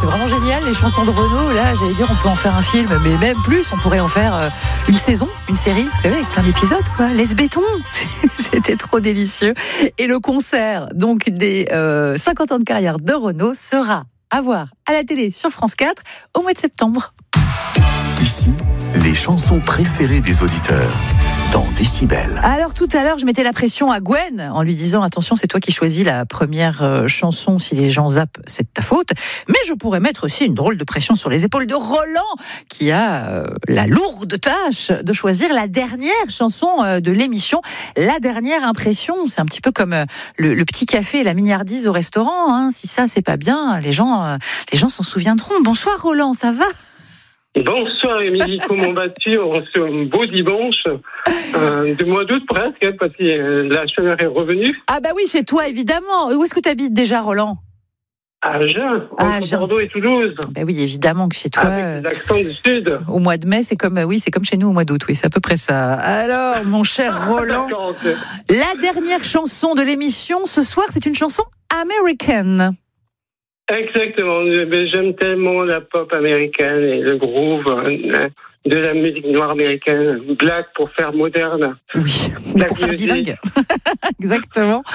c'est vraiment génial, les chansons de Renaud. Là, j'allais dire, on peut en faire un film, mais même plus, on pourrait en faire une saison, une série, vous savez, avec plein d'épisodes, quoi. Laisse béton, c'était trop délicieux. Et le concert, donc, des 50 ans de carrière de Renaud sera à voir à la télé sur France 4 au mois de septembre. Ici, les chansons préférées des auditeurs dans Décibel. Alors tout à l'heure, je mettais la pression à Gwen en lui disant attention, c'est toi qui choisis la première chanson, si les gens zappent, c'est de ta faute. Mais je pourrais mettre aussi une drôle de pression sur les épaules de Roland qui a la lourde tâche de choisir la dernière chanson de l'émission, la dernière impression. C'est un petit peu comme le petit café et la mignardise au restaurant, hein. Si ça c'est pas bien, les gens s'en souviendront. Bonsoir Roland, ça va ? Bonsoir Émilie, comment vas-tu en ce beau dimanche du mois d'août presque, parce que la chaleur est revenue. Ah bah oui, chez toi évidemment. Où est-ce que tu habites déjà Roland ? À Agen, entre Bordeaux et Toulouse. Ah bah oui, évidemment que chez toi. Avec l'accent du sud. Au mois de mai, c'est comme chez nous au mois d'août, oui, c'est à peu près ça. Alors, mon cher Roland, la dernière chanson de l'émission ce soir, c'est une chanson américaine. Exactement, j'aime tellement la pop américaine et le groove de la musique noire américaine, black pour faire moderne. Oui, pour faire bilingue. Exactement.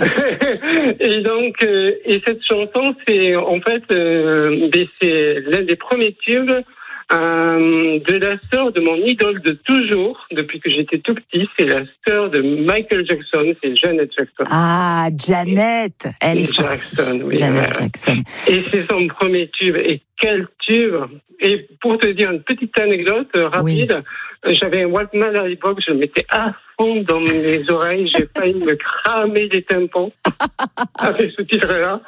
Et donc, et cette chanson, c'est en fait c'est l'un des premiers tubes de la sœur de mon idole de toujours, depuis que j'étais tout petit, c'est la sœur de Michael Jackson, c'est Janet Jackson. Ah, Janet, elle est forte. Oui, Janet Jackson. Et c'est son premier tube. Et quel tube! Et pour te dire une petite anecdote rapide, j'avais un Walkman à l'époque, je le mettais à fond dans mes oreilles, j'ai failli me cramer les tympans avec ce titre-là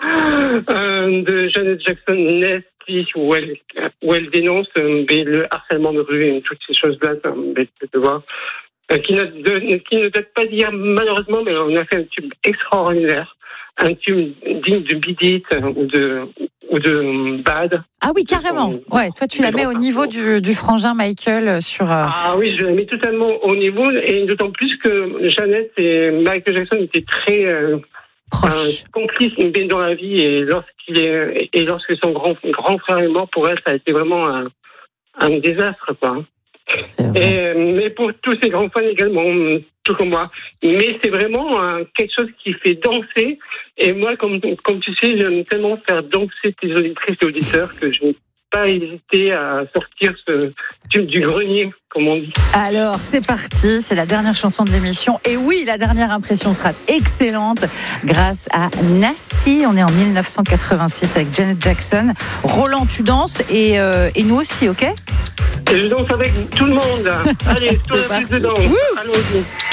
de Janet Jackson, Nasty, où elle dénonce le harcèlement de rue et toutes ces choses-là, de voir. Qui ne date pas d'hier, malheureusement, mais on a fait un tube extraordinaire, un tube digne de Beat It ou de Bad. Ah oui, carrément. Ouais, toi tu la mets au niveau du frangin Michael sur. Ah oui, je la mets totalement au niveau, et d'autant plus que Janet et Michael Jackson étaient très proches, complices dans la vie, et lorsque son grand frère est mort, pour elle, ça a été vraiment un désastre, quoi. Mais pour tous ces grands fans également, tout comme moi. Mais c'est vraiment quelque chose qui fait danser. Et moi, comme tu sais, j'aime tellement faire danser tes auditrices et auditeurs que je n'ai pas hésité à sortir ce tube du grenier, comme on dit. Alors, c'est parti, c'est la dernière chanson de l'émission. Et oui, la dernière impression sera excellente grâce à Nasty. On est en 1986 avec Janet Jackson. Roland, tu danses et nous aussi, ok ? Et je danse avec tout le monde. Allez, tout le monde dedans. Allons-y.